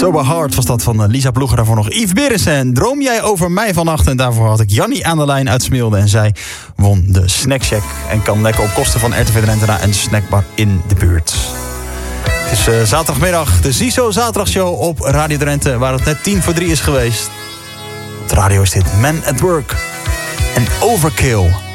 Sober Heart was dat van Lisa Ploeger. Daarvoor nog Yves Berensen. Droom jij over mij vannacht? En daarvoor had ik Jannie aan de lijn uit Smilde. En zij won de Snackcheck. En kan lekker op kosten van RTV Drenthe naar een snackbar in de buurt. Het is zaterdagmiddag. De Ziezo Zaterdagshow op Radio Drenthe. Waar het net 2:50 is geweest. Op de radio is dit Man at Work. En Overkill.